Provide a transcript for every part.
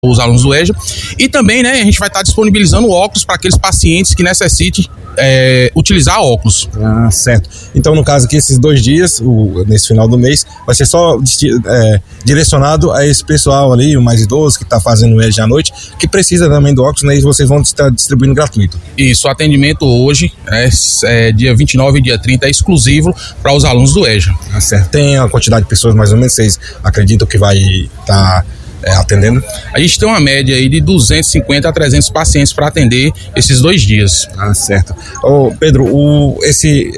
os alunos do EJA, e também, né, a gente vai estar disponibilizando óculos para aqueles pacientes que necessitem utilizar óculos. Certo. Então, no caso aqui, esses 2 dias, nesse final do mês, vai ser só direcionado a esse pessoal ali, o mais idoso, que está fazendo o EJA à noite, que precisa também do óculos, né, e vocês vão estar distribuindo gratuito. Isso, o atendimento hoje, dia 29 e dia 30, é exclusivo para os alunos do EJA. Certo. Tem a quantidade de pessoas, mais ou menos, vocês acreditam que vai estar atendendo? A gente tem uma média aí de 250 a 300 pacientes para atender esses 2 dias. Certo. Pedro, esse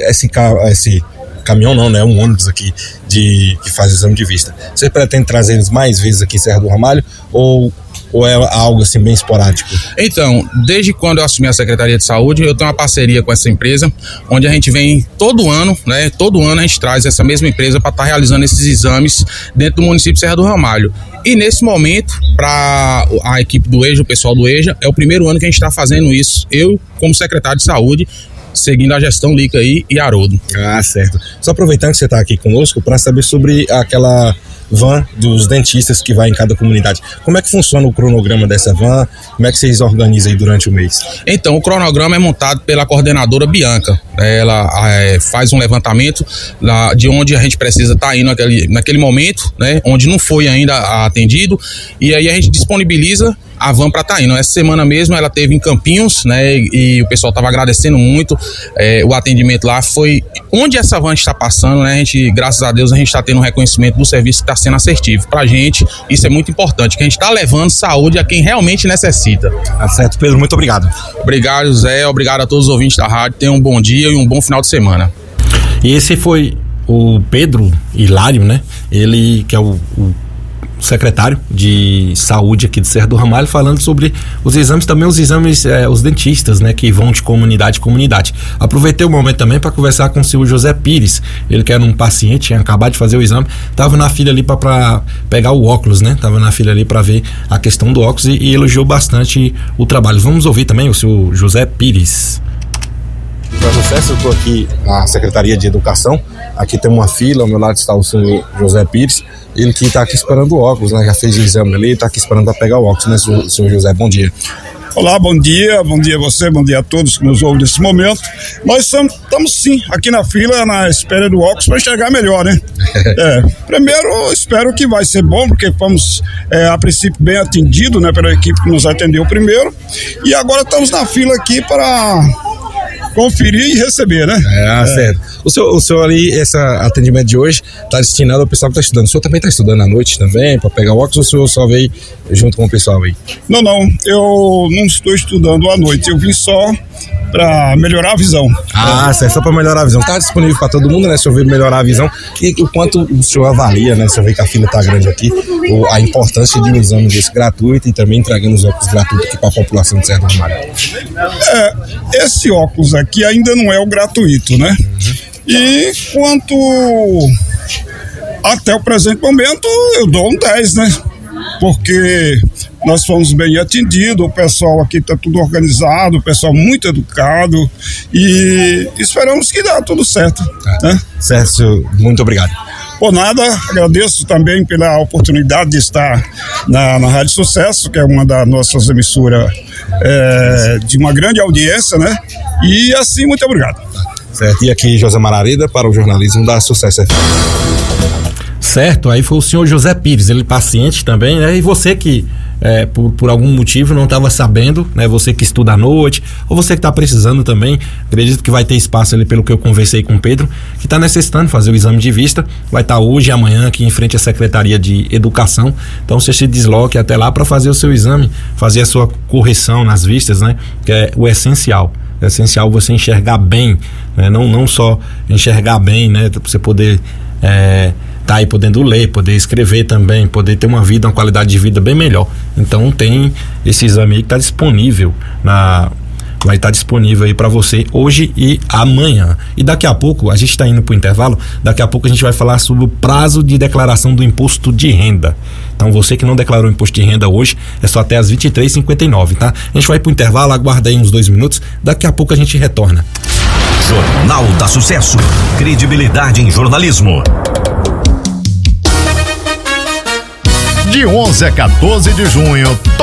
caminhão não, né? Um ônibus aqui que faz exame de vista. Você pretende trazer eles mais vezes aqui em Serra do Ramalho ou é algo assim bem esporádico? Então, desde quando eu assumi a Secretaria de Saúde, eu tenho uma parceria com essa empresa, onde a gente vem todo ano, né? Todo ano a gente traz essa mesma empresa para estar realizando esses exames dentro do município de Serra do Ramalho. E nesse momento, para a equipe do EJA, o pessoal do EJA, é o primeiro ano que a gente está fazendo isso, eu como secretário de Saúde, seguindo a gestão Lica aí e Haroldo. Certo. Só aproveitando que você está aqui conosco para saber sobre aquela van dos dentistas que vai em cada comunidade. Como é que funciona o cronograma dessa van? Como é que vocês organizam aí durante o mês? Então, o cronograma é montado pela coordenadora Bianca. Ela faz um levantamento de onde a gente precisa estar indo naquele momento, né, onde não foi ainda atendido, e aí a gente disponibiliza a van para estar indo. Essa semana mesmo ela teve em Campinhos, né, e o pessoal estava agradecendo muito o atendimento lá. Foi onde essa van está passando, né, a gente, graças a Deus, a gente está tendo um reconhecimento do serviço que está sendo assertivo. Pra gente, isso é muito importante, que a gente está levando saúde a quem realmente necessita. Certo, Pedro, muito obrigado. Obrigado, Zé, obrigado a todos os ouvintes da rádio. Tenham um bom dia e um bom final de semana. E esse foi o Pedro Hilário, né? Ele que é o secretário de saúde aqui de Serra do Ramalho, falando sobre os exames, também os exames, os dentistas, né, que vão de comunidade em comunidade. Aproveitei o momento também para conversar com o senhor José Pires, ele que era um paciente, tinha acabado de fazer o exame, estava na fila ali para pegar o óculos, né, estava na fila ali para ver a questão do óculos e elogiou bastante o trabalho. Vamos ouvir também o senhor José Pires. Para sucesso, eu estou aqui na Secretaria de Educação, aqui tem uma fila, ao meu lado está o senhor José Pires, ele que está aqui esperando o óculos, né? Já fez o exame ali, está aqui esperando para pegar o óculos, né, senhor José? Bom dia. Olá, bom dia a você, bom dia a todos que nos ouvem nesse momento. Nós estamos sim, aqui na fila, na espera do óculos para enxergar melhor, né? Primeiro, espero que vai ser bom, porque fomos, a princípio, bem atendidos, né, pela equipe que nos atendeu primeiro, e agora estamos na fila aqui para conferir e receber, né? Certo. O senhor ali, esse atendimento de hoje está destinado ao pessoal que está estudando. O senhor também está estudando à noite também, para pegar o óculos, ou o senhor só veio junto com o pessoal aí? Não, eu não estou estudando à noite, eu vim só para melhorar a visão. Certo, só para melhorar a visão. Está disponível para todo mundo, né? Se eu ver melhorar a visão, o quanto o senhor avalia, né? Se eu ver que a fila está grande aqui, a importância de um exame desse gratuito e também entregando os óculos gratuitos aqui para a população de Serra do Ramalho. Esse óculos aqui ainda não é o gratuito, né? E quanto até o presente momento, eu dou um 10, né? Porque nós fomos bem atendidos, o pessoal aqui está tudo organizado, o pessoal muito educado e esperamos que dá tudo certo. Né? Certo, senhor. Muito obrigado. Por nada, agradeço também pela oportunidade de estar na Rádio Sucesso, que é uma das nossas emissoras de uma grande audiência, né? E assim, muito obrigado. Certo, e aqui José Mararida para o jornalismo da Sucesso FM. Certo, aí foi o senhor José Pires, ele paciente também, né? E você que por algum motivo não estava sabendo, né? Você que estuda à noite, ou você que está precisando também, acredito que vai ter espaço ali, pelo que eu conversei com o Pedro, que está necessitando fazer o exame de vista, vai estar hoje e amanhã aqui em frente à Secretaria de Educação, então você se desloque até lá para fazer o seu exame, fazer a sua correção nas vistas, né? Que é o essencial. É essencial você enxergar bem, né? Não só enxergar bem, né? Pra você poder tá aí podendo ler, poder escrever também, poder ter uma vida, uma qualidade de vida bem melhor. Então tem esse exame aí que está disponível vai estar disponível aí para você hoje e amanhã. E daqui a pouco, a gente está indo para o intervalo, daqui a pouco a gente vai falar sobre o prazo de declaração do imposto de renda. Então você que não declarou imposto de renda hoje, é só até as 23h59, tá? A gente vai para o intervalo, aguarda aí uns 2 minutos, daqui a pouco a gente retorna. Jornal da Sucesso, credibilidade em jornalismo. de 11 a 14 de junho.